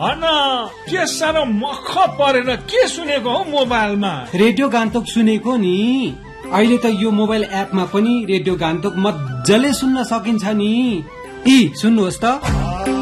हन के साह्रो मख परेर के सुनेको हौ मोबाइलमा? रेडियो गान्तोक सुनेको नि। अहिले त यो मोबाइल एपमा पनि रेडियो गान्तोक मज्जाले सुन्न सकिन्छ नि। सुन्नुहोस् त।